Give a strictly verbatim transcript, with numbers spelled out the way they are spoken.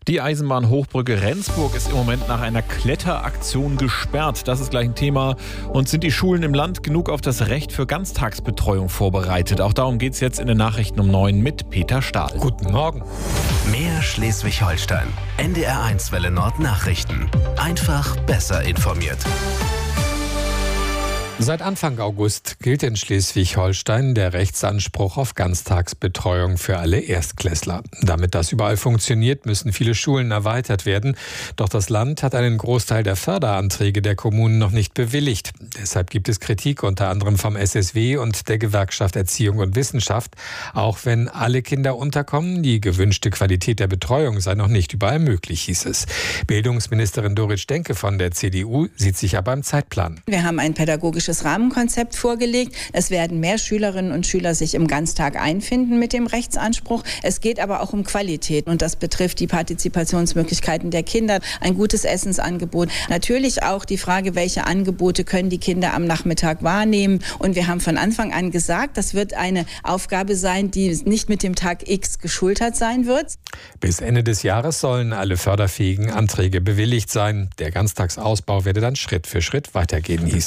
Die Eisenbahnhochbrücke Rendsburg ist im Moment nach einer Kletteraktion gesperrt. Das ist gleich ein Thema. Und sind die Schulen im Land genug auf das Recht für Ganztagsbetreuung vorbereitet? Auch darum geht es jetzt in den Nachrichten um neun mit Peter Stahl. Guten Morgen. Mehr Schleswig-Holstein. N D R eins Welle Nord Nachrichten. Einfach besser informiert. Seit Anfang August gilt in Schleswig-Holstein der Rechtsanspruch auf Ganztagsbetreuung für alle Erstklässler. Damit das überall funktioniert, müssen viele Schulen erweitert werden. Doch das Land hat einen Großteil der Förderanträge der Kommunen noch nicht bewilligt. Deshalb gibt es Kritik unter anderem vom S S W und der Gewerkschaft Erziehung und Wissenschaft. Auch wenn alle Kinder unterkommen, die gewünschte Qualität der Betreuung sei noch nicht überall möglich, hieß es. Bildungsministerin Dorit Stenke von der C D U sieht sich aber im Zeitplan. Wir haben ein pädagogisches Rahmenkonzept vorgelegt. Es werden mehr Schülerinnen und Schüler sich im Ganztag einfinden mit dem Rechtsanspruch. Es geht aber auch um Qualität und das betrifft die Partizipationsmöglichkeiten der Kinder, ein gutes Essensangebot. Natürlich auch die Frage, welche Angebote können die Kinder am Nachmittag wahrnehmen. Und wir haben von Anfang an gesagt, das wird eine Aufgabe sein, die nicht mit dem Tag X geschultert sein wird. Bis Ende des Jahres sollen alle förderfähigen Anträge bewilligt sein. Der Ganztagsausbau werde dann Schritt für Schritt weitergehen, hieß